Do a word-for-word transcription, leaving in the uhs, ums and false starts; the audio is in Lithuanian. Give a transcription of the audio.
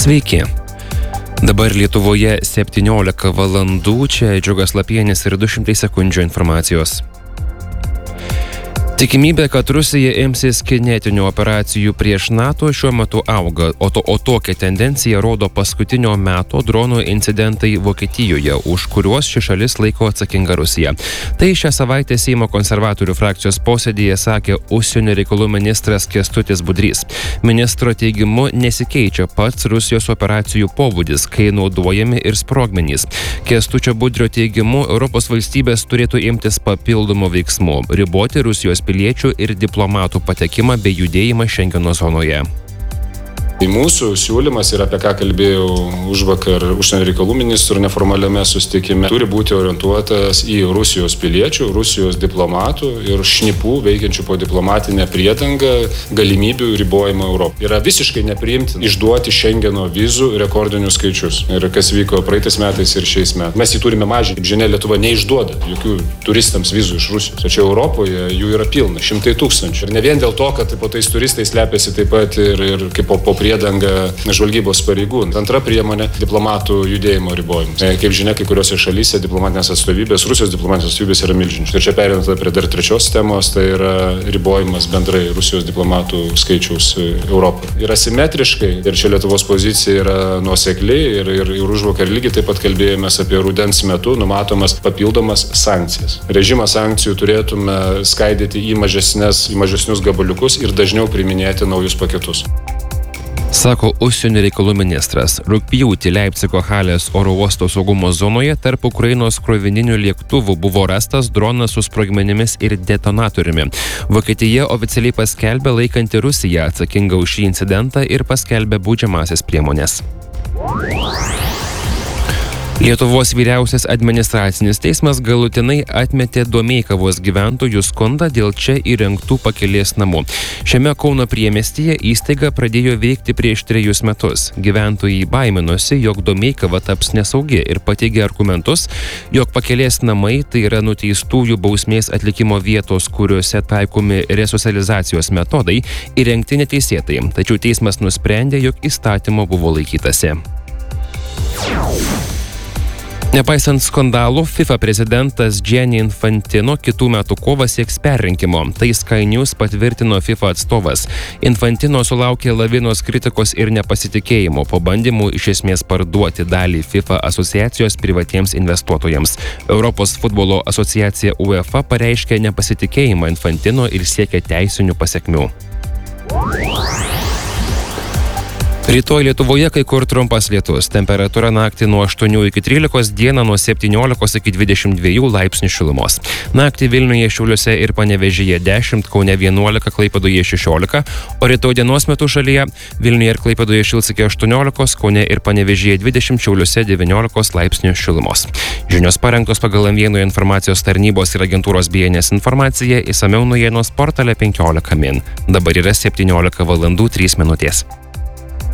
Sveiki. Dabar Lietuvoje septyniolika valandų, čia Džiugas Lapienis ir du šimtai sekundžių informacijos. Tikimybė, kad Rusija imsis kinetinių operacijų prieš NATO šiuo metu auga, o, to, o tokią tendenciją rodo paskutinio meto dronų incidentai Vokietijoje, už kuriuos ši šalis laiko atsakinga Rusija. Tai šią savaitę Seimo konservatorių frakcijos posėdėje sakė užsienio reikalų ministras Kęstutis Budrys. Ministro teigimu nesikeičia pats Rusijos operacijų pobūdis, kai naudojami ir sprogmenys. Kęstučio Budrio teigimu Europos valstybės turėtų imtis papildomų veiksmų, riboti Rusijos piliečių ir diplomatų patekimą bei judėjimą Šengeno zonoje. Tai mūsų siūlymas ir apie ką kalbėjau užvakar užsienio reikalų ministrų neformaliame susitikime turi būti orientuotas į Rusijos piliečių, Rusijos diplomatų ir šnipų veikiančių po diplomatinę priedangą galimybių ribojimą Europoje. Yra visiškai nepriimtina išduoti Šengeno vizų rekordinius skaičius. Ir kas vyko praeitais metais ir šiais metais. Mes jį turime mažinti. Kaip žinia, Lietuva neišduoda jokių turistams vizų iš Rusijos. Tačiau Europoje jų yra pilna, šimtai tūkstančių. Ir ne vien dėl to, kad po tais turistais slepiasi taip pat ir, ir kaip po, po priedanga žvalgybos pareigūnų. Antra priemonė - diplomatų judėjimo ribojimas. Kaip žinia, kai kuriuose šalyse diplomatinės atstovybės, Rusijos diplomatinės atstovybės yra milžiniškos. Ir čia pereinant prie dar trečios temos, tai yra ribojimas bendrai Rusijos diplomatų skaičiaus Europoje. Yra simetriškai ir čia Lietuvos pozicija yra nuosekli ir, ir, ir užvakar lygiai taip pat kalbėjomės apie rudens metu numatomas papildomas sankcijas. Režimą sankcijų turėtume skaidyti į mažesnes, į mažesnius gabaliukus ir dažniau priiminėti naujus paketus. Sako užsienio reikalų ministras. Rugpjūtį Leipcigo Halės oro uosto saugumo zonoje tarp Ukrainos krovininių lėktuvų buvo rastas dronas su sprogmenimis ir detonatoriumi. Vokietija oficialiai paskelbė laikanti Rusiją atsakingą už šį incidentą ir paskelbė baudžiamąsias priemones. Lietuvos vyriausias administracinis teismas galutinai atmetė Domeikavos gyventojų skundą dėl čia įrengtų pakelės namų. Šiame Kauno priemiestyje įstaiga pradėjo veikti prieš trejus metus. Gyventojai baiminosi, jog Domeikava taps nesaugi ir pateigė argumentus, jog pakelės namai tai yra nuteistųjų bausmės atlikimo vietos, kuriuose taikomi resocializacijos metodai, įrengti neteisėtai. Tačiau teismas nusprendė, jog įstatymo buvo laikytasi. Nepaisant skandalų, FIFA prezidentas Gianni Infantino kitų metų kovą sieks perrinkimo. Tai Sky News patvirtino FIFA atstovas. Infantino sulaukė lavinos kritikos ir nepasitikėjimo po bandymų iš esmės parduoti dalį FIFA asociacijos privatiems investuotojams. Europos futbolo asociacija UEFA pareiškė nepasitikėjimą Infantino ir siekia teisinių pasekmių. Rytoj Lietuvoje kai kur trumpas lietus. Temperatūra naktį nuo aštuonių iki trylikos, dieną nuo septyniolikos iki dvidešimt dviejų laipsnių šilumos. Naktį Vilniuje, Šiauliuose ir Panevėžyje dešimt, Kaune vienuolika, Klaipėdoje šešiolika, o rytoj dienos metu šalyje Vilniuje ir Klaipėdoje šils iki aštuoniolikos, Kaune ir Panevėžyje dvidešimt, Šiauliuose devyniolikos laipsnių šilumos. Žinios parengtos pagal M vienas informacijos tarnybos ir agentūros B N S informaciją, išsamiau naujienos portale penkiolika min. Dabar yra septyniolika valandų trys minutės.